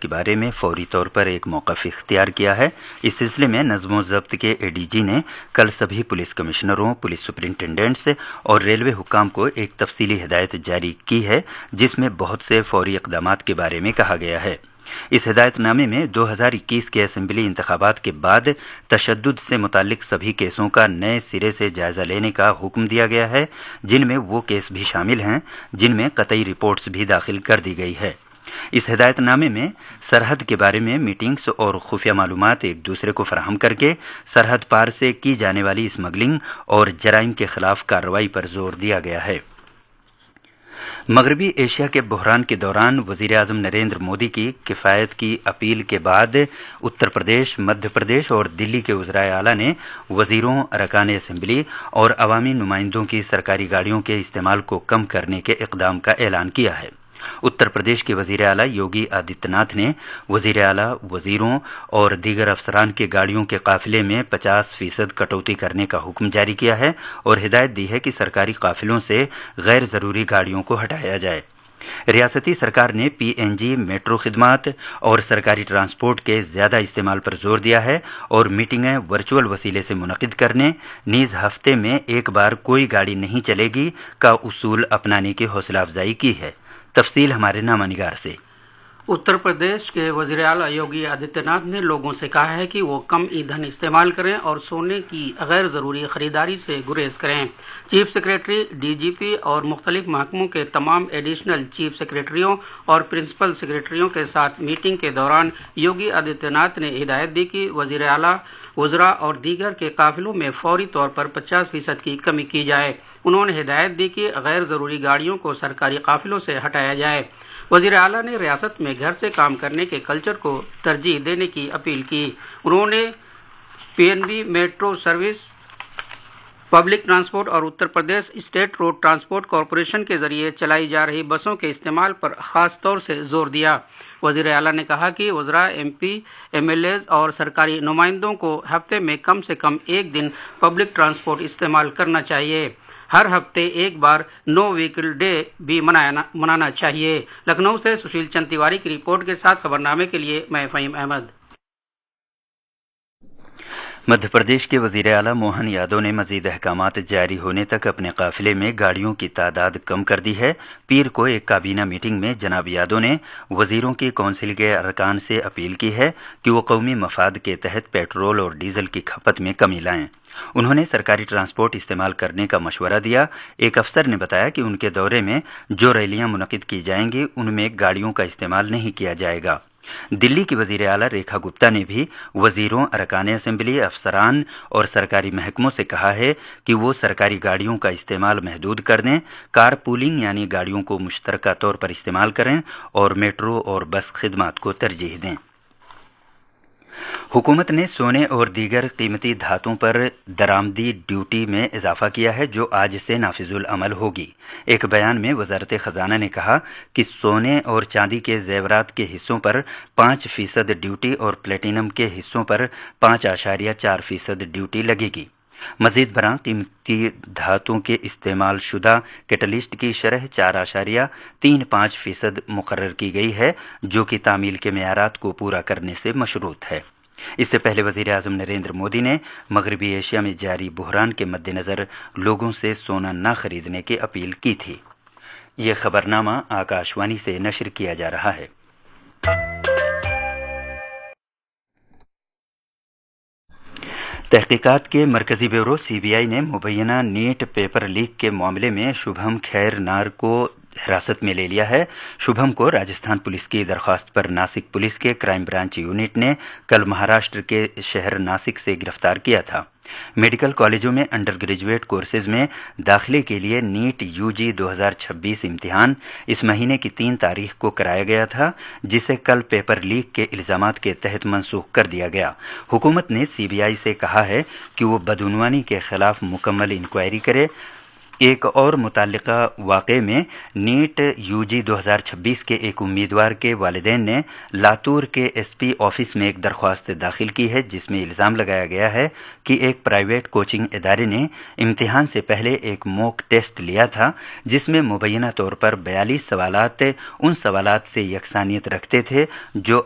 کے بارے میں فوری طور پر ایک موقف اختیار کیا ہے۔ اس سلسلے میں نظم و ضبط کے اے ڈی جی نے کل سبھی پولیس کمشنروں، پولیس سپرنٹینڈنٹس اور ریلوے حکام کو ایک تفصیلی ہدایت جاری کی ہے، جس میں بہت سے فوری اقدامات کے بارے میں کہا گیا ہے۔ اس ہدایت نامے میں 2021 کے اسمبلی انتخابات کے بعد تشدد سے متعلق سبھی کیسوں کا نئے سرے سے جائزہ لینے کا حکم دیا گیا ہے، جن میں وہ کیس بھی شامل ہیں جن میں قطعی رپورٹس بھی داخل کر دی گئی ہے۔ اس ہدایت نامے میں سرحد کے بارے میں میٹنگز اور خفیہ معلومات ایک دوسرے کو فراہم کر کے سرحد پار سے کی جانے والی اسمگلنگ اور جرائم کے خلاف کارروائی پر زور دیا گیا ہے۔ مغربی ایشیا کے بحران کے دوران وزیر اعظم نریندر مودی کی کفایت کی اپیل کے بعد اتر پردیش، مدھیہ پردیش اور دلی کے وزرائے اعلیٰ نے وزیروں، ارکان اسمبلی اور عوامی نمائندوں کی سرکاری گاڑیوں کے استعمال کو کم کرنے کے اقدام کا اعلان کیا ہے۔ اتر پردیش کے وزیر اعلیٰ یوگی آدتیہ ناتھ نے وزیر اعلیٰ، وزیروں اور دیگر افسران کے گاڑیوں کے قافلے میں 50% کٹوتی کرنے کا حکم جاری کیا ہے اور ہدایت دی ہے کہ سرکاری قافلوں سے غیر ضروری گاڑیوں کو ہٹایا جائے۔ ریاستی سرکار نے پی این جی، میٹرو خدمات اور سرکاری ٹرانسپورٹ کے زیادہ استعمال پر زور دیا ہے اور میٹنگیں ورچوئل وسیلے سے منعقد کرنے، نیز ہفتے میں ایک بار کوئی گاڑی نہیں چلے گی کا اصول اپنانے کی حوصلہ افزائی کی ہے۔ تفصیل ہمارے نامہ نگار سے۔ اتر پردیش کے وزیر اعلیٰ یوگی آدتیہ ناتھ نے لوگوں سے کہا ہے کہ وہ کم ایندھن استعمال کریں اور سونے کی غیر ضروری خریداری سے گریز کریں۔ چیف سیکریٹری، ڈی جی پی اور مختلف محکموں کے تمام ایڈیشنل چیف سیکریٹریوں اور پرنسپل سیکریٹریوں کے ساتھ میٹنگ کے دوران یوگی آدتیہ ناتھ نے ہدایت دی کہ وزیر اعلیٰ، وزراء اور دیگر کے قافلوں میں فوری طور پر 50% کی کمی کی جائے۔ انہوں نے ہدایت دی کہ غیر ضروری گاڑیوں کو سرکاری قافلوں سے ہٹایا جائے۔ وزیر اعلیٰ نے ریاست میں گھر سے کام کرنے کے کلچر کو ترجیح دینے کی اپیل کی۔ انہوں نے پی N be, metro service, public transport اور Uttar Pradesh state road transport corporation کے ذریعے چلائی جا رہی بسوں کے استعمال پر خاص طور سے زور دیا۔ وزیر اعلیٰ نے کہا کہ وزراء، M P, M L as اور سرکاری نمائندوں کو ہفتے میں کم سے کم ایک دن پبلک ٹرانسپورٹ استعمال کرنا چاہیے۔ ہر ہفتے ایک بار نو وہیکل ڈے بھی منانا چاہیے۔ لکھنؤ سے سشیل چند تیواری کی رپورٹ کے ساتھ خبرنامے کے لیے میں فہیم احمد۔ مدھیہ پردیش کے وزیر اعلیٰ موہن یادو نے مزید احکامات جاری ہونے تک اپنے قافلے میں گاڑیوں کی تعداد کم کر دی ہے۔ پیر کو ایک کابینہ میٹنگ میں جناب یادو نے وزیروں کی کونسل کے ارکان سے اپیل کی ہے کہ وہ قومی مفاد کے تحت پیٹرول اور ڈیزل کی کھپت میں کمی لائیں۔ انہوں نے سرکاری ٹرانسپورٹ استعمال کرنے کا مشورہ دیا۔ ایک افسر نے بتایا کہ ان کے دورے میں جو ریلیاں منعقد کی جائیں گی ان میں گاڑیوں کا استعمال نہیں کیا جائے گا۔ دلی کی وزیر اعلیٰ ریکھا گپتا نے بھی وزیروں، ارکان اسمبلی، افسران اور سرکاری محکموں سے کہا ہے کہ وہ سرکاری گاڑیوں کا استعمال محدود کر دیں، کار پولنگ یعنی گاڑیوں کو مشترکہ طور پر استعمال کریں اور میٹرو اور بس خدمات کو ترجیح دیں۔ حکومت نے سونے اور دیگر قیمتی دھاتوں پر درآمدی ڈیوٹی میں اضافہ کیا ہے، جو آج سے نافذ العمل ہوگی۔ ایک بیان میں وزارت خزانہ نے کہا کہ سونے اور چاندی کے زیورات کے حصوں پر 5% ڈیوٹی اور پلیٹینم کے حصوں پر 5.4% ڈیوٹی لگے گی۔ مزید برآں قیمتی دھاتوں کے استعمال شدہ کیٹلسٹ کی شرح 4.35% مقرر کی گئی ہے، جو کہ تعمیل کے معیارات کو پورا کرنے سے مشروط ہے۔ اس سے پہلے وزیر اعظم نریندر مودی نے مغربی ایشیا میں جاری بحران کے مد نظر لوگوں سے سونا نہ خریدنے کی اپیل کی تھی۔ یہ خبرنامہ آکاشوانی سے نشر کیا جا رہا ہے۔ تحقیقات کے مرکزی بیورو سی بی آئی نے مبینہ نیٹ پیپر لیک کے معاملے میں شبھم خیر نار کو حراست میں لے لیا ہے۔ شبھم کو راجستھان پولیس کی درخواست پر ناسک پولیس کے کرائم برانچ یونٹ نے کل مہاراشٹر کے شہر ناسک سے گرفتار کیا تھا۔ میڈیکل کالجوں میں انڈر گریجویٹ کورسز میں داخلے کے لیے نیٹ یو جی 2026 امتحان اس مہینے کی 3 تاریخ کو کرایا گیا تھا، جسے کل پیپر لیک کے الزامات کے تحت منسوخ کر دیا گیا۔ حکومت نے سی بی آئی سے کہا ہے کہ وہ بدعنوانی کے خلاف مکمل انکوائری کرے۔ ایک اور متعلقہ واقعے میں نیٹ یو جی 2026 کے ایک امیدوار کے والدین نے لاتور کے ایس پی آفس میں ایک درخواست داخل کی ہے، جس میں الزام لگایا گیا ہے کہ ایک پرائیویٹ کوچنگ ادارے نے امتحان سے پہلے ایک موک ٹیسٹ لیا تھا، جس میں مبینہ طور پر 42 سوالات ان سوالات سے یکسانیت رکھتے تھے جو